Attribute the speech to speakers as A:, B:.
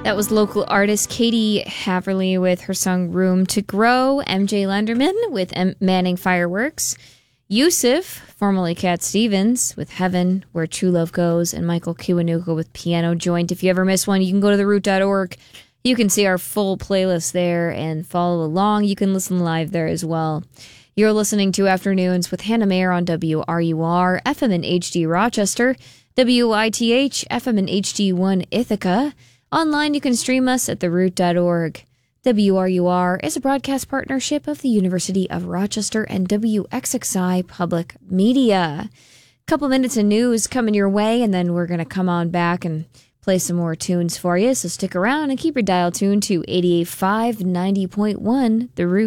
A: That was local artist Katie Haverly with her song Room to Grow, MJ Lenderman with Manning Fireworks, Yusuf, formerly Cat Stevens, with Heaven, Where True Love Goes, and Michael Kiwanuka with Piano Joint. If you ever miss one, you can go to theroot.org. You can see our full playlist there and follow along. You can listen live there as well. You're listening to Afternoons with Hannah Mayer on WRUR, FM in HD Rochester, WITH, FM in HD1 Ithaca. Online, you can stream us at theroot.org. WRUR is a broadcast partnership of the University of Rochester and WXXI Public Media. Couple minutes of news coming your way, and then we're going to come on back and play some more tunes for you. So stick around and keep your dial tuned to 88.5, 90.1, The Root.